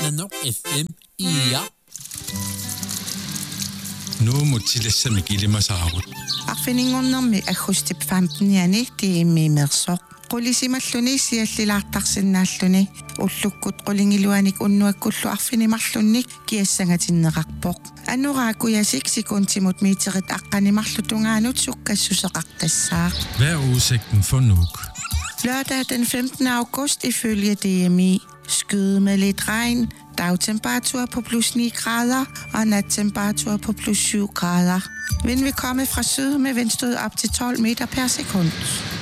Nano FM iya. Nu mutilassa mikilima saarut. Arfiningornermi agustip 15 jani tiimi mersoq. Qulisimalluni siallilaartarsinnaalluni ullukkut qulingiluanik unnuakkullu arfinimarlunnik kiassangatinneqarpoq. Anuraakuyasik sikuntimut miiterit aqqanimarlutungaanut sukkassuseqartassaaq. Hvad er udsigten for Nuuk? Lørdag den 15. august ifølge DMI. Skyde med lidt regn, dagtemperatur på plus 9 grader og nattemperatur på plus 7 grader. Vind vil komme fra syd med vindstød op til 12 meter per sekund.